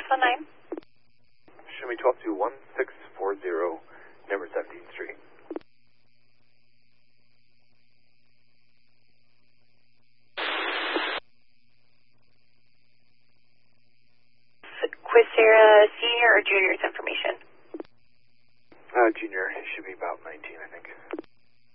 619. Show me 12-1640, number 17th Street. Quisera senior or junior's information? Junior, he should be about 19, I think.